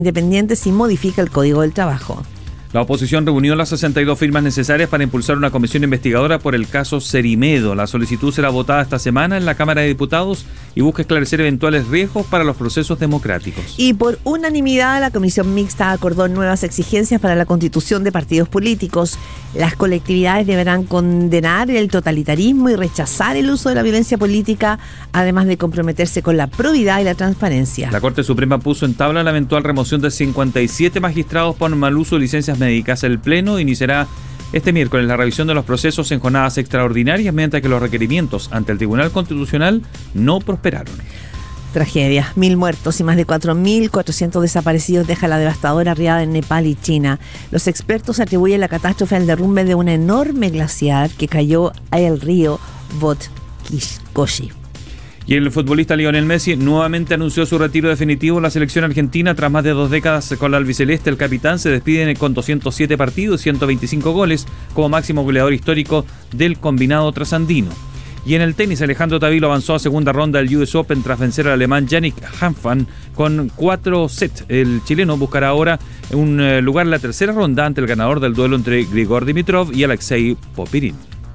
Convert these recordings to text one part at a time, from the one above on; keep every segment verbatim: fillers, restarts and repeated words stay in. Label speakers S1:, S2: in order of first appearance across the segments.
S1: independientes y modifica el Código del Trabajo.
S2: La oposición reunió las sesenta y dos firmas necesarias para impulsar una comisión investigadora por el caso Cerimedo. La solicitud será votada esta semana en la Cámara de Diputados y busca esclarecer eventuales riesgos para los procesos democráticos.
S1: Y por unanimidad, la Comisión Mixta acordó nuevas exigencias para la constitución de partidos políticos. Las colectividades deberán condenar el totalitarismo y rechazar el uso de la violencia política, además de comprometerse con la probidad y la transparencia.
S2: La Corte Suprema puso en tabla la eventual remoción de cincuenta y siete magistrados por mal uso de licencias médicas. El Pleno iniciará este miércoles la revisión de los procesos en jornadas extraordinarias, mientras que los requerimientos ante el Tribunal Constitucional no prosperaron.
S1: Tragedia. Mil muertos y más de cuatro mil cuatrocientos desaparecidos deja la devastadora riada en Nepal y China. Los expertos atribuyen la catástrofe al derrumbe de una enorme glaciar que cayó al río Votkishkoshi.
S2: Y el futbolista Lionel Messi nuevamente anunció su retiro definitivo en la selección argentina tras más de dos décadas con la albiceleste. El capitán se despide con doscientos siete partidos y ciento veinticinco goles como máximo goleador histórico del combinado trasandino. Y en el tenis, Alejandro Tavilo avanzó a segunda ronda del U S Open tras vencer al alemán Yannick Hanfmann con cuatro sets. El chileno buscará ahora un lugar en la tercera ronda ante el ganador del duelo entre Grigor Dimitrov y Alexei Popirin.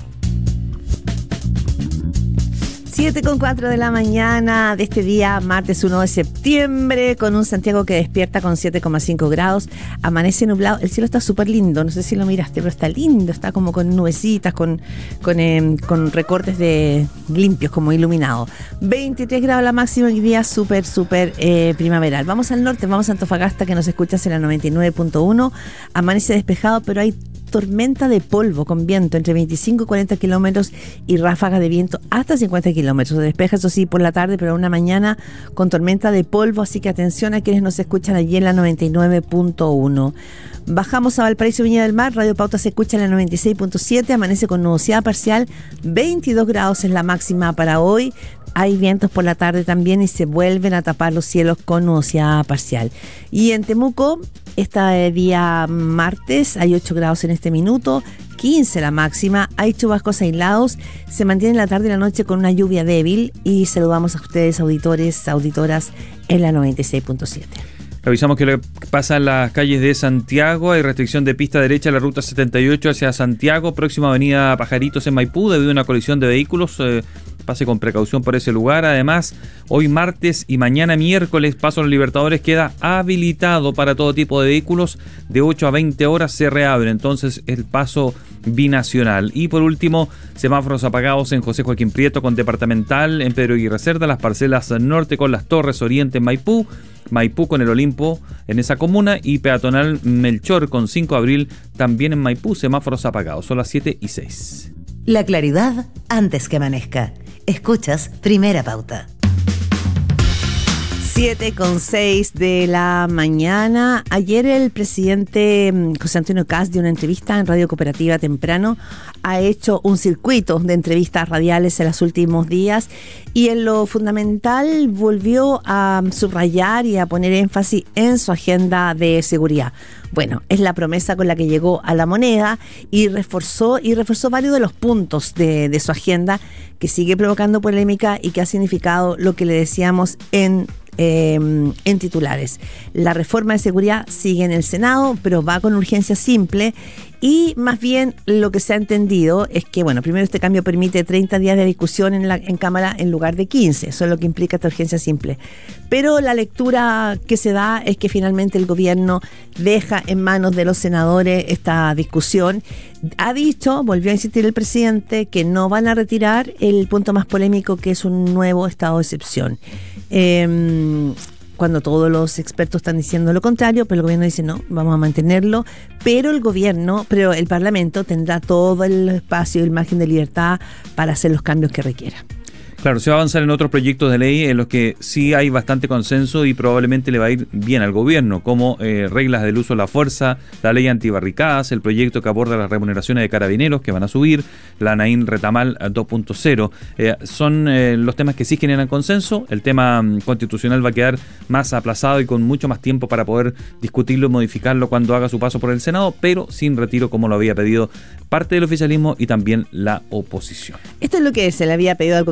S1: siete con cuatro de la mañana de este día, martes uno de septiembre, con un Santiago que despierta con siete coma cinco grados, amanece nublado, el cielo está súper lindo, no sé si lo miraste, pero está lindo, está como con nubecitas, con, con, eh, con recortes de limpios, como iluminado. veintitrés grados la máxima, y día súper, súper eh, primaveral. Vamos al norte, vamos a Antofagasta, que nos escuchas en la noventa y nueve punto uno, amanece despejado, pero hay tormenta de polvo con viento entre veinticinco y cuarenta kilómetros y ráfaga de viento hasta cincuenta kilómetros. Se despeja, eso sí, por la tarde, pero una mañana con tormenta de polvo, así que atención a quienes nos escuchan allí en la noventa y nueve punto uno. Bajamos a Valparaíso, Viña del Mar, Radio Pauta se escucha en la noventa y seis punto siete, amanece con nubosidad parcial, veintidós grados es la máxima para hoy. Hay vientos por la tarde también y se vuelven a tapar los cielos con nubosidad parcial. Y en Temuco, este día martes, hay ocho grados en este minuto, quince la máxima, hay chubascos aislados, se mantiene la tarde y la noche con una lluvia débil y saludamos a ustedes, auditores, auditoras, en la noventa y seis punto siete.
S2: Revisamos qué le pasa en las calles de Santiago. Hay restricción de pista derecha en la ruta setenta y ocho hacia Santiago, próxima avenida Pajaritos en Maipú, debido a una colisión de vehículos. Eh, pase con precaución por ese lugar. Además, hoy martes y mañana miércoles, Paso a los Libertadores queda habilitado para todo tipo de vehículos. De ocho a veinte horas se reabre entonces el paso binacional. Y por último, semáforos apagados en José Joaquín Prieto con Departamental, en Pedro Aguirre Cerda, las parcelas norte con las Torres Oriente en Maipú, Maipú con el Olimpo en esa comuna y peatonal Melchor con cinco de abril también en Maipú, semáforos apagados. Son las siete y seis.
S3: La claridad antes que amanezca. Escuchas Primera Pauta.
S1: siete con seis de la mañana. Ayer el presidente José Antonio Kast dio una entrevista en Radio Cooperativa temprano. Ha hecho un circuito de entrevistas radiales en los últimos días y en lo fundamental volvió a subrayar y a poner énfasis en su agenda de seguridad. Bueno, es la promesa con la que llegó a la moneda y reforzó y reforzó varios de los puntos de, de su agenda, que sigue provocando polémica y que ha significado lo que le decíamos en Eh, en titulares. La reforma de seguridad sigue en el Senado, pero va con urgencia simple y más bien lo que se ha entendido es que, bueno, primero este cambio permite treinta días de discusión en, la, en Cámara en lugar de quince, eso es lo que implica esta urgencia simple. Pero la lectura que se da es que finalmente el gobierno deja en manos de los senadores esta discusión. Ha dicho, volvió a insistir el presidente, que no van a retirar el punto más polémico, que es un nuevo estado de excepción. Eh, cuando todos los expertos están diciendo lo contrario, pero el gobierno dice no, vamos a mantenerlo, pero el gobierno, pero el Parlamento tendrá todo el espacio y el margen de libertad para hacer los cambios que requiera.
S2: Claro, se va a avanzar en otros proyectos de ley en los que sí hay bastante consenso y probablemente le va a ir bien al gobierno, como eh, reglas del uso de la fuerza, la ley antibarricadas, el proyecto que aborda las remuneraciones de carabineros que van a subir, la ANAIN Retamal dos punto cero. Eh, son eh, los temas que sí generan consenso. El tema um, constitucional va a quedar más aplazado y con mucho más tiempo para poder discutirlo y modificarlo cuando haga su paso por el Senado, pero sin retiro como lo había pedido parte del oficialismo y también la oposición.
S1: Esto es lo que se le había pedido al gobierno desde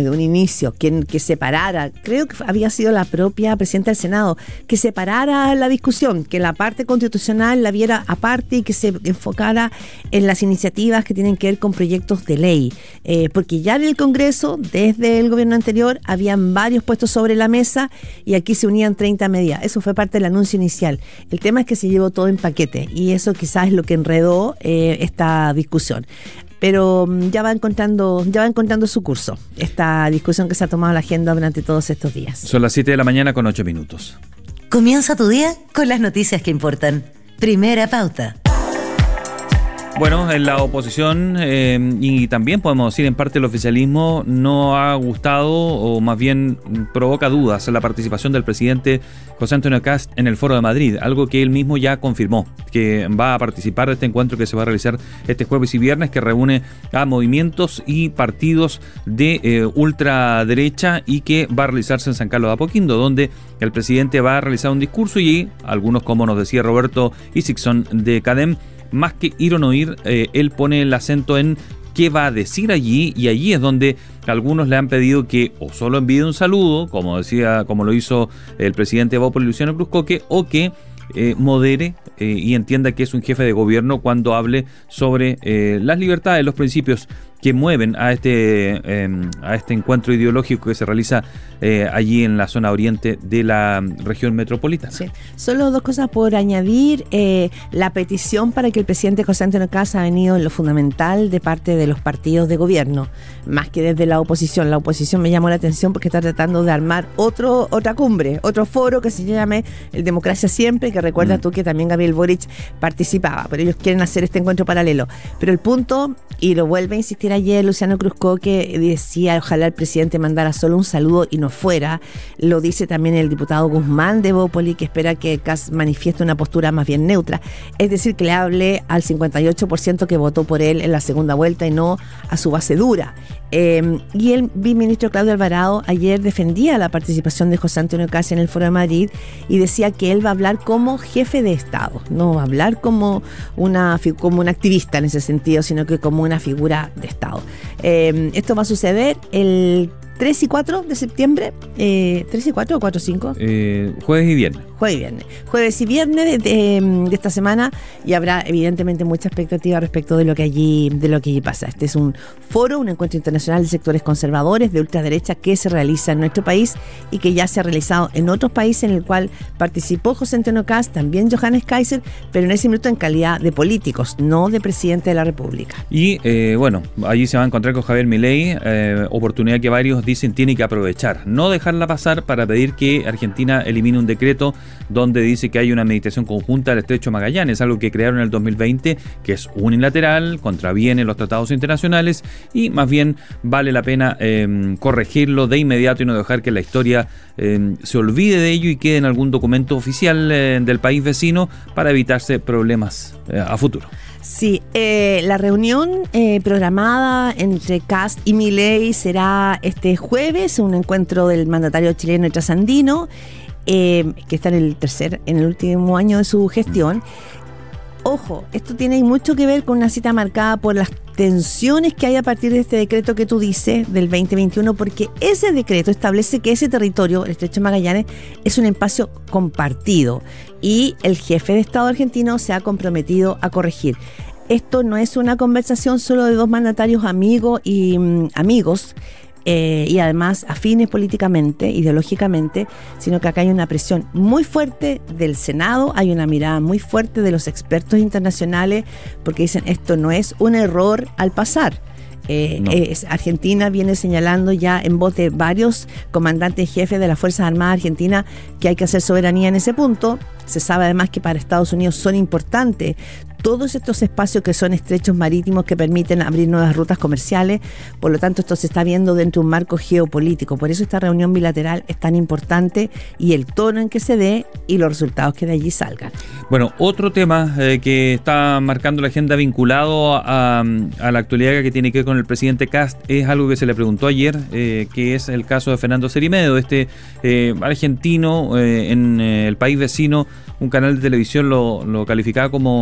S1: de un inicio, que, que separara, creo que había sido la propia presidenta del Senado, que separara la discusión, que la parte constitucional la viera aparte y que se enfocara en las iniciativas que tienen que ver con proyectos de ley, eh, porque ya en el Congreso, desde el gobierno anterior, habían varios puestos sobre la mesa y aquí se unían treinta medidas. Eso fue parte del anuncio inicial. El tema es que se llevó todo en paquete y eso quizás es lo que enredó eh, esta discusión. Pero ya va encontrando, ya va encontrando su curso, esta discusión que se ha tomado la agenda durante todos estos días.
S2: Son las siete de la mañana con ocho minutos.
S3: Comienza tu día con las noticias que importan. Primera pauta.
S2: Bueno, en la oposición eh, y también podemos decir en parte el oficialismo no ha gustado o más bien provoca dudas la participación del presidente José Antonio Kast en el Foro de Madrid, algo que él mismo ya confirmó, que va a participar de este encuentro que se va a realizar este jueves y viernes, que reúne a movimientos y partidos de eh, ultraderecha y que va a realizarse en San Carlos de Apoquindo, donde el presidente va a realizar un discurso y algunos, como nos decía Roberto Isixson de CADEM, más que ir o no ir, eh, él pone el acento en qué va a decir allí, y allí es donde algunos le han pedido que o solo envíe un saludo, como decía, como lo hizo el presidente de Bópoli, Luciano Cruzcoque, o que eh, modere eh, y entienda que es un jefe de gobierno cuando hable sobre eh, las libertades, los principios que mueven a este eh, a este encuentro ideológico que se realiza eh, allí en la zona oriente de la región metropolitana.
S1: Sí. Solo dos cosas por añadir. Eh, la petición para que el presidente José Antonio Kast ha venido en lo fundamental de parte de los partidos de gobierno, más que desde la oposición. La oposición me llamó la atención porque está tratando de armar otro otra cumbre, otro foro que se llame el Democracia Siempre, que recuerda mm. tú que también Gabriel Boric participaba, pero ellos quieren hacer este encuentro paralelo. Pero el punto, y lo vuelve a insistir ayer Luciano Cruzcoque, decía ojalá el presidente mandara solo un saludo y no fuera. Lo dice también el diputado Guzmán de Bópoli, que espera que Kast manifieste una postura más bien neutra, es decir, que le hable al cincuenta y ocho por ciento que votó por él en la segunda vuelta y no a su base dura. Eh, y el viceministro Claudio Alvarado ayer defendía la participación de José Antonio Kast en el Foro de Madrid y decía que él va a hablar como jefe de Estado, no va a hablar como una, como un activista en ese sentido, sino que como una figura de Estado. Eh, esto va a suceder el tres y cuatro de septiembre, eh, tres y cuatro o cuatro y cinco.
S2: Eh, jueves y viernes.
S1: Jueves y viernes. Jueves y viernes de, de, de esta semana, y habrá evidentemente mucha expectativa respecto de lo que allí, de lo que allí pasa. Este es un foro, un encuentro internacional de sectores conservadores de ultraderecha que se realiza en nuestro país y que ya se ha realizado en otros países, en el cual participó José Antonio Kast, también Johannes Kaiser, pero en ese minuto en calidad de políticos, no de presidente de la República.
S2: Y eh, bueno, allí se va a encontrar con Javier Milei, eh, oportunidad que varios dicen tiene que aprovechar, no dejarla pasar para pedir que Argentina elimine un decreto donde dice que hay una meditación conjunta del Estrecho Magallanes, algo que crearon en el dos mil veinte, que es unilateral, contraviene los tratados internacionales y más bien vale la pena eh, corregirlo de inmediato y no dejar que la historia eh, se olvide de ello y quede en algún documento oficial eh, del país vecino para evitarse problemas eh, a futuro.
S1: Sí, eh, la reunión eh, programada entre Kast y Milei será este jueves, un encuentro del mandatario chileno y trasandino, eh, que está en el tercer, en el último año de su gestión. Ojo, esto tiene mucho que ver con una cita marcada por las tensiones que hay a partir de este decreto que tú dices del veinte veintiuno, porque ese decreto establece que ese territorio, el Estrecho de Magallanes, es un espacio compartido y el jefe de Estado argentino se ha comprometido a corregir. Esto no es una conversación solo de dos mandatarios amigos y um, amigos, Eh, y además afines políticamente, ideológicamente, sino que acá hay una presión muy fuerte del Senado, hay una mirada muy fuerte de los expertos internacionales, porque dicen esto no es un error al pasar. Eh, no. eh, Argentina viene señalando ya en voz de varios comandantes jefes de las Fuerzas Armadas Argentinas que hay que hacer soberanía en ese punto. Se sabe además que para Estados Unidos son importantes todos estos espacios que son estrechos marítimos que permiten abrir nuevas rutas comerciales. Por lo tanto, esto se está viendo dentro de un marco geopolítico. Por eso esta reunión bilateral es tan importante, y el tono en que se dé y los resultados que de allí salgan.
S2: Bueno, otro tema eh, que está marcando la agenda vinculado a, a la actualidad que tiene que ver con el presidente Kast es algo que se le preguntó ayer, eh, que es el caso de Fernando Cerimedo, este eh, argentino eh, en eh, el país vecino. Un canal de televisión lo, lo calificaba como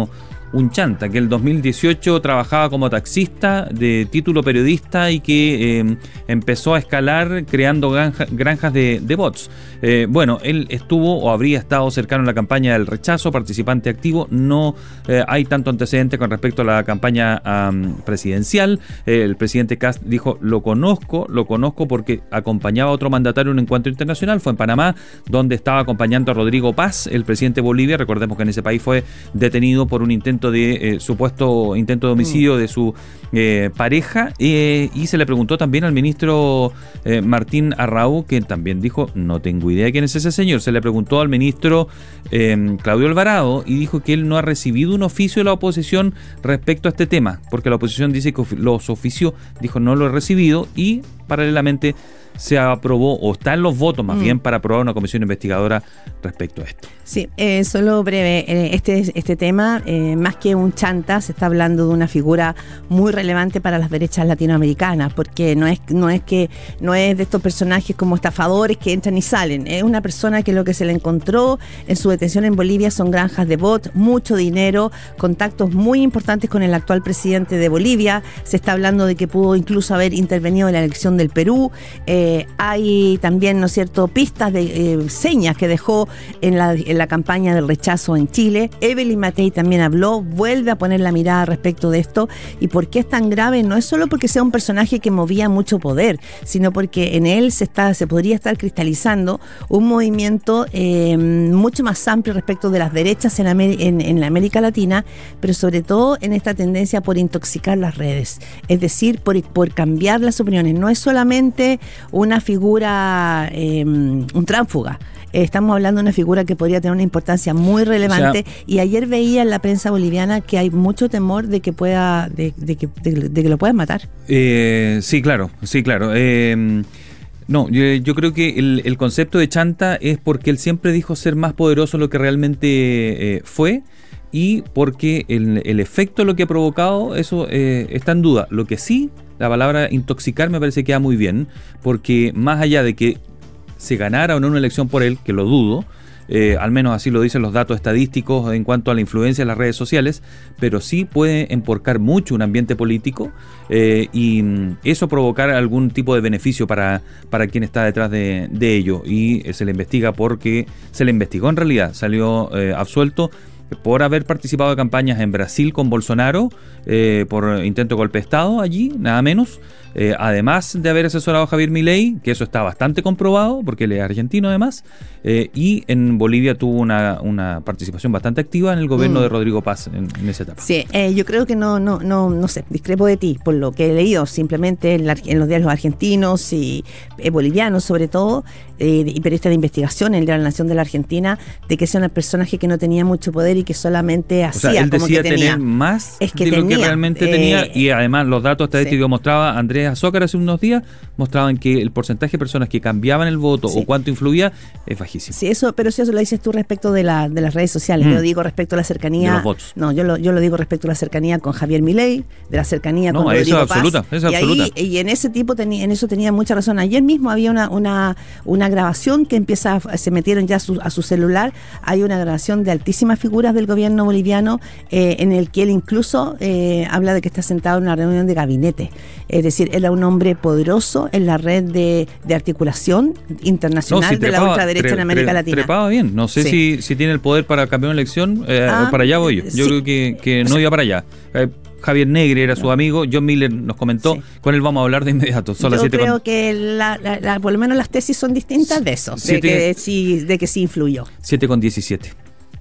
S2: un chanta, que en el dos mil dieciocho trabajaba como taxista de título periodista y que eh, empezó a escalar creando granja, granjas de, de bots. Eh, bueno, él estuvo o habría estado cercano a la campaña del rechazo, participante activo. No eh, hay tanto antecedente con respecto a la campaña um, presidencial. Eh, el presidente Kast dijo, lo conozco, lo conozco porque acompañaba a otro mandatario en un encuentro internacional. Fue en Panamá, donde estaba acompañando a Rodrigo Paz, el presidente de Bolivia. Recordemos que en ese país fue detenido por un intento de eh, supuesto intento de homicidio de su eh, pareja, eh, y se le preguntó también al ministro eh, Martín Arrau, que también dijo, no tengo idea de quién es ese señor. Se le preguntó al ministro eh, Claudio Alvarado y dijo que él no ha recibido un oficio de la oposición respecto a este tema, porque la oposición dice que los oficios, dijo, no lo he recibido, y paralelamente se aprobó, o están los votos más mm. bien, para aprobar una comisión investigadora respecto a esto.
S1: Sí, eh, solo breve, eh, este, este tema, eh, más que un chanta, se está hablando de una figura muy relevante para las derechas latinoamericanas, porque no es, no es que no es de estos personajes como estafadores que entran y salen, es una persona que lo que se le encontró en su detención en Bolivia son granjas de bots, mucho dinero, contactos muy importantes con el actual presidente de Bolivia. Se está hablando de que pudo incluso haber intervenido en la elección del Perú. Eh, hay también, ¿no es cierto?, pistas de eh, señas que dejó en la, en la campaña del rechazo en Chile. Evelyn Matei también habló, vuelve a poner la mirada respecto de esto. ¿Y por qué es tan grave? No es solo porque sea un personaje que movía mucho poder, sino porque en él se está se podría estar cristalizando un movimiento eh, mucho más amplio respecto de las derechas en, Amer- en, en la América Latina, pero sobre todo en esta tendencia por intoxicar las redes, es decir, por, por cambiar las opiniones. No es solamente una figura, eh, un tránsfuga. Estamos hablando de una figura que podría tener una importancia muy relevante, o sea, y ayer veía en la prensa boliviana que hay mucho temor de que pueda de, de, que, de, de que lo puedan matar.
S2: Eh, sí, claro, sí, claro. Eh, no, yo, yo creo que el, el concepto de chanta es porque él siempre dijo ser más poderoso de lo que realmente eh, fue, y porque el, el efecto lo que ha provocado, eso eh, está en duda. Lo que sí, la palabra intoxicar me parece que queda muy bien, porque más allá de que se ganara o no una elección por él, que lo dudo, eh, al menos así lo dicen los datos estadísticos en cuanto a la influencia de las redes sociales, pero sí puede emporcar mucho un ambiente político eh, y eso provocar algún tipo de beneficio para, para quien está detrás de, de ello, y eh, se le investiga porque se le investigó en realidad, salió eh, absuelto por haber participado de campañas en Brasil con Bolsonaro, eh, por intento de golpe de Estado allí, nada menos, eh, además de haber asesorado a Javier Milei, que eso está bastante comprobado, porque él es argentino además, eh, y en Bolivia tuvo una, una participación bastante activa en el gobierno mm. de Rodrigo Paz en, en esa etapa.
S1: Sí, eh, yo creo que no, no, no, no sé, discrepo de ti, por lo que he leído simplemente en, la, en los diarios argentinos y eh, bolivianos sobre todo, eh, y periodistas de investigación en la Nación de la Argentina, de que sea un personaje que no tenía mucho poder y que solamente hacía, o sea,
S2: él
S1: como
S2: decía
S1: que tenía
S2: tener más
S1: es que
S2: de
S1: tenía,
S2: lo que realmente eh, tenía, y además los datos estadísticos sí. mostraba Andrés Azócar hace unos días, mostraban que el porcentaje de personas que cambiaban el voto sí. o cuánto influía es bajísimo.
S1: Sí, eso, pero si eso lo dices tú respecto de, la, de las redes sociales, mm. yo digo respecto a la cercanía,
S2: de los votos.
S1: No, yo lo, yo lo digo respecto a la cercanía con Javier Milei, de la cercanía
S2: no,
S1: con
S2: eso
S1: Rodrigo
S2: es absoluta,
S1: Paz,
S2: eso es
S1: y,
S2: absoluta.
S1: Ahí, y en ese tipo tenía, en eso tenía mucha razón. Ayer mismo había una, una, una grabación que empieza, a, se metieron ya a su, a su celular, hay una grabación de altísimas figuras del gobierno boliviano, eh, en el que él incluso eh, habla de que está sentado en una reunión de gabinete, es decir, era un hombre poderoso en la red de, de articulación internacional no, si trepaba, de la ultraderecha tre, en América tre, Latina.
S2: Trepaba bien, no sé sí. si, si tiene el poder para cambiar una elección, eh, ah, para allá voy yo, yo sí. creo que, que no iba para allá. Eh, Javier Negre era no. su amigo, John Miller nos comentó, sí. con él vamos a hablar de inmediato. Son
S1: Yo
S2: las
S1: creo
S2: con...
S1: que la, la, la, por lo menos las tesis son distintas de eso, de que, sí, de que sí influyó.
S2: siete con diecisiete.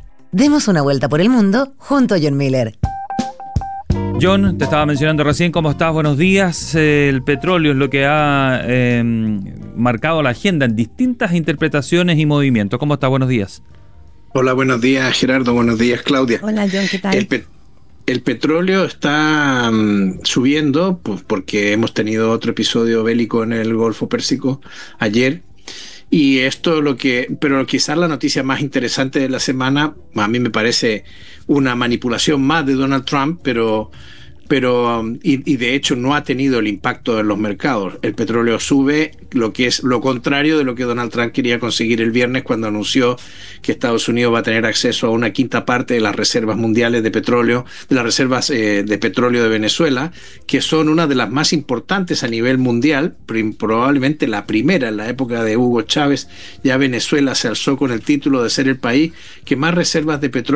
S3: Demos una vuelta por el mundo junto a John Miller.
S2: John, te estaba mencionando recién, ¿cómo estás? Buenos días. Eh, el petróleo es lo que ha eh, marcado la agenda en distintas interpretaciones y movimientos. ¿Cómo estás? Buenos días.
S4: Hola, buenos días Gerardo, buenos días Claudia.
S1: Hola John, ¿qué tal?
S4: El, pe- el petróleo está um, subiendo pues, porque hemos tenido otro episodio bélico en el Golfo Pérsico ayer. Y esto lo que, pero quizás la noticia más interesante de la semana, a mí me parece una manipulación más de Donald Trump, pero pero um, y, y de hecho no ha tenido el impacto en los mercados. El petróleo sube, lo que es lo contrario de lo que Donald Trump quería conseguir el viernes cuando anunció que Estados Unidos va a tener acceso a una quinta parte de las reservas mundiales de petróleo, de las reservas eh, de petróleo de Venezuela, que son una de las más importantes a nivel mundial, probablemente la primera. En la época de Hugo Chávez ya Venezuela se alzó con el título de ser el país que más reservas de petróleo